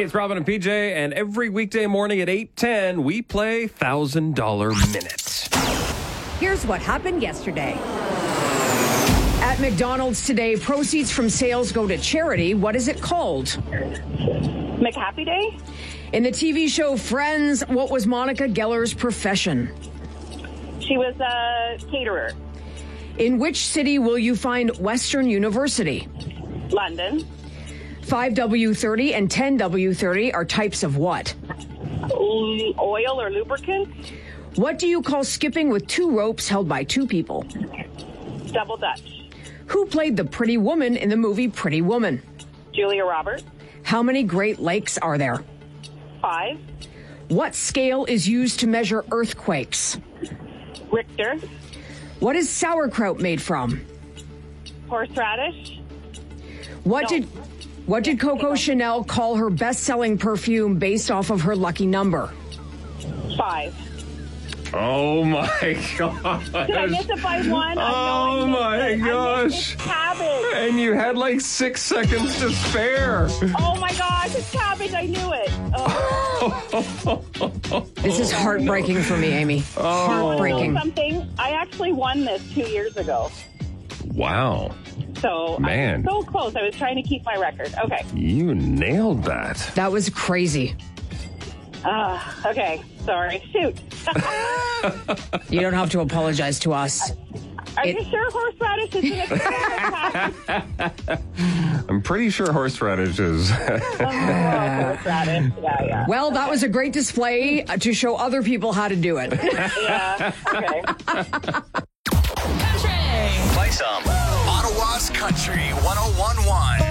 Hey, it's Robin and PJ, and every weekday morning at 8:10, we play $1,000 Minute. Here's what happened yesterday. At McDonald's today, proceeds from sales go to charity. What is it called? McHappy Day? In the TV show Friends, what was Monica Geller's profession? She was a caterer. In which city will you find Western University? London. 5W30 and 10W30 are types of what? Oil or lubricant? What do you call skipping with two ropes held by two people? Double Dutch. Who played the pretty woman in the movie Pretty Woman? Julia Roberts. How many Great Lakes are there? 5. What scale is used to measure earthquakes? Richter. What is sauerkraut made from? Horseradish. What did Coco Chanel call her best-selling perfume based off of her lucky number? 5. Oh, my gosh. Did I miss it by one? Oh, my gosh. It's cabbage. And you had like 6 seconds to spare. Oh, my gosh. It's cabbage. I knew it. Oh. This is heartbreaking for me, Amy. Heartbreaking. Something. I actually won this 2 years ago. Wow. So Man. I was so close. I was trying to keep my record. Okay. You nailed that. That was crazy. Okay. Sorry. Shoot. You don't have to apologize to us. Are you sure horseradish isn't a cabbage? I'm pretty sure horseradish is. Horseradish. Yeah. Well, that was a great display to show other people how to do it. Yeah. Okay. Play some. Ottawa's Country 101.1.